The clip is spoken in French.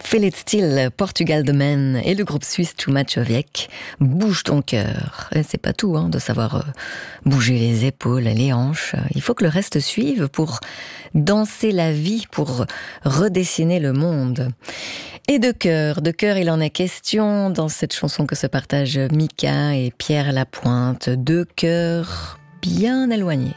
Feel It Still, Portugal de Men et le groupe suisse Too Much Oviek, Bouge ton cœur. Et c'est pas tout, de savoir bouger les épaules, les hanches. Il faut que le reste suive pour danser la vie, pour redessiner le monde. Et de cœur il en est question dans cette chanson que se partagent Mika et Pierre Lapointe. Deux cœurs bien éloignés.